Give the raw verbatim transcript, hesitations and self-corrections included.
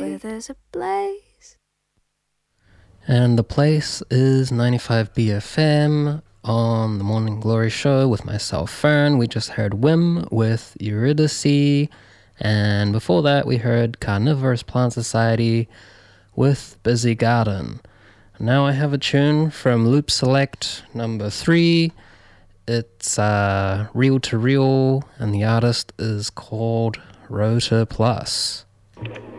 where there's a blaze. And the place is ninety-five B F M on the Morning Glory Show with myself, Fern. We just heard Wim with Eurydice. And before that, we heard Carnivorous Plant Society with Busy Garden. Now I have a tune from Loop Select number three. It's uh, Reel to Reel, and the artist is called Rota Plus.